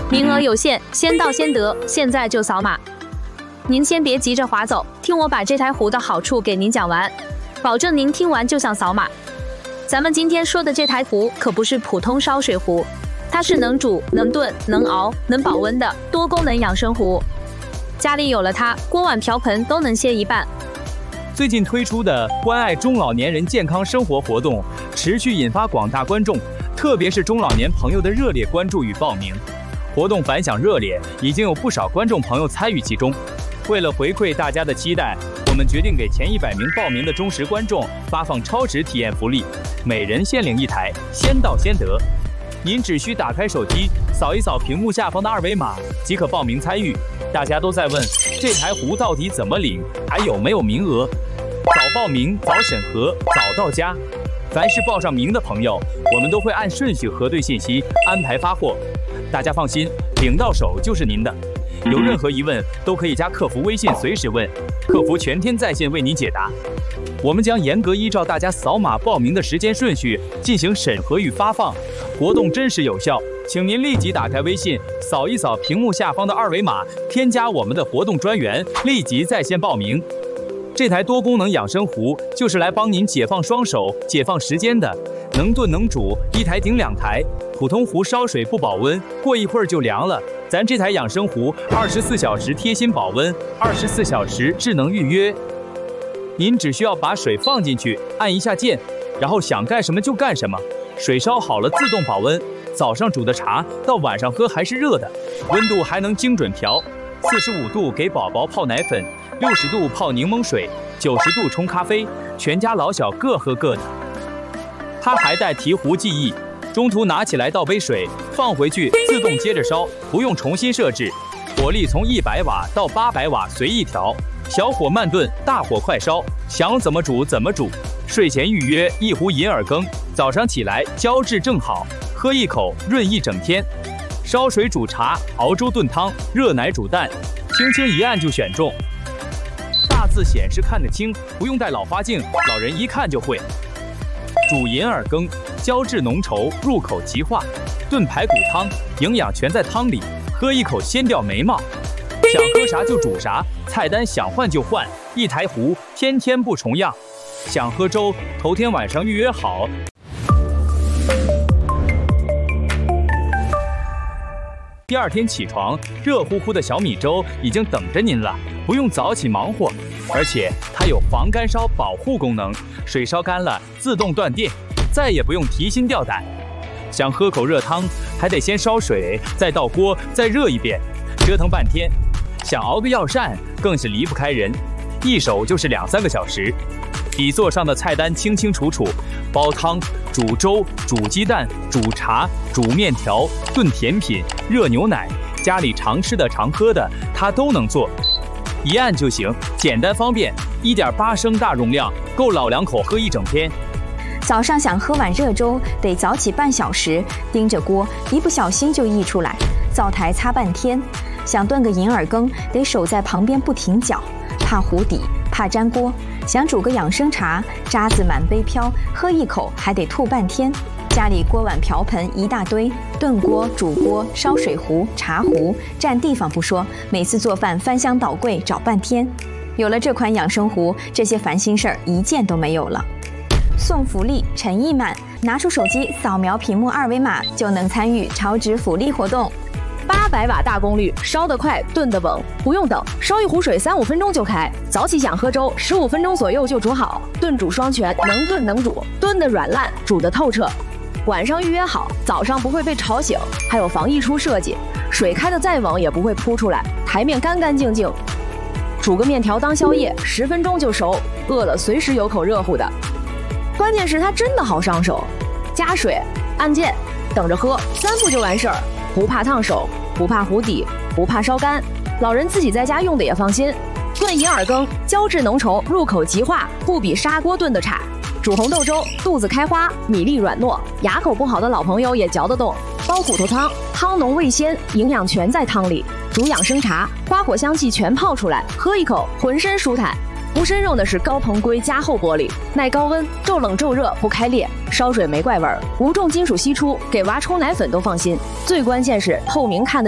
名额有限，先到先得，现在就扫码。您先别急着划走，听我把这台壶的好处给您讲完，保证您听完就想扫码。咱们今天说的这台壶可不是普通烧水壶，它是能煮、能炖、能熬、能保温的多功能养生壶。家里有了它，锅碗瓢盆都能歇一半。 最近推出的关爱中老年人健康生活活动，持续引发广大观众，特别是中老年朋友的热烈关注与报名。活动反响热烈，已经有不少观众朋友参与其中。为了回馈大家的期待，我们决定给前100名报名的忠实观众发放超值体验福利，每人限领1台，先到先得。您只需打开手机，扫一扫屏幕下方的2维码，即可报名参与。大家都在问，这台壶到底怎么领，还有没有名额？早报名，早审核，早到家。凡是报上名的朋友，我们都会按顺序核对信息，安排发货。大家放心，领到手就是您的。有任何疑问，都可以加客服微信随时问，客服全天在线为您解答。我们将严格依照大家扫码报名的时间顺序进行审核与发放，活动真实有效，请您立即打开微信，扫一扫屏幕下方的2维码，添加我们的活动专员，立即在线报名。这台多功能养生壶就是来帮您解放双手、解放时间的，能炖能煮，一台顶2台。普通壶烧水不保温，过一会儿就凉了。咱这台养生壶24小时贴心保温，24小时智能预约。您只需要把水放进去，按一下键，然后想干什么就干什么。水烧好了自动保温，早上煮的茶到晚上喝还是热的，温度还能精准调。45度给宝宝泡奶粉，60度泡柠檬水，90度冲咖啡，全家老小各喝各的。它还带提壶记忆，中途拿起来倒杯水，放回去自动接着烧，不用重新设置。火力从100瓦到800瓦随意调，小火慢炖，大火快烧，想怎么煮怎么煮。睡前预约1壶银耳羹，早上起来胶质正好，喝一口润一整天。烧水煮茶，熬粥炖汤，热奶煮蛋，轻轻一按就选中。大字显示看得清，不用戴老花镜，老人一看就会。煮银耳羹，胶质浓稠，入口即化；炖排骨汤，营养全在汤里，喝一口先掉眉毛。想喝啥就煮啥，菜单想换就换，一台壶，天天不重样。想喝粥，头天晚上预约好。第2天起床，热乎乎的小米粥已经等着您了，不用早起忙活，而且它有防干烧保护功能，水烧干了自动断电，再也不用提心吊胆。想喝口热汤，还得先烧水，再倒锅，再热一遍，折腾半天。想熬个药膳，更是离不开人，一手就是2-3个小时。底座上的菜单清清楚楚，煲汤、煮粥、煮鸡蛋、煮茶、煮面条、炖甜品、热牛奶，家里常吃的常喝的，它都能做。一按就行，简单方便。1.8升大容量，够老两口喝一整天。 早上想喝碗热粥，得早起半小时，盯着锅，一不小心就溢出来，灶台擦半天。想炖个银耳羹，得守在旁边不停搅，怕糊底，怕粘锅。想煮个养生茶，渣子满杯飘，喝一口还得吐半天。家里锅碗瓢盆一大堆，炖锅、煮锅、烧水壶、茶壶，占地方不说，每次做饭翻箱倒柜找半天。有了这款养生壶，这些烦心事儿一件都没有了。送福利，诚意满，拿出手机扫描屏幕2维码就能参与超值福利活动。 800瓦大功率，烧得快，炖得稳，不用等，烧一壶水3-5分钟就开。早起想喝粥，15分钟左右就煮好，炖煮双全，能炖能煮，炖得软烂，煮得透彻。晚上预约好，早上不会被吵醒，还有防溢出设计，水开得再猛也不会扑出来，台面干干净净。煮个面条当宵夜，10分钟就熟，饿了随时有口热乎的。关键是它真的好上手，加水，按键，等着喝，3步就完事儿。不怕烫手，不怕糊底，不怕烧干，老人自己在家用的也放心。炖银耳羹，胶质浓稠，入口即化，不比砂锅炖的差。煮红豆粥，肚子开花，米粒软糯，牙口不好的老朋友也嚼得动。煲骨头汤，汤浓味鲜，营养全在汤里。煮养生茶，花果香气全泡出来，喝一口浑身舒坦。无参用的是高硼硅加厚玻璃，耐高温，骤冷骤热不开裂，烧水没怪味儿，无重金属析出，给娃冲奶粉都放心。最关键是透明看得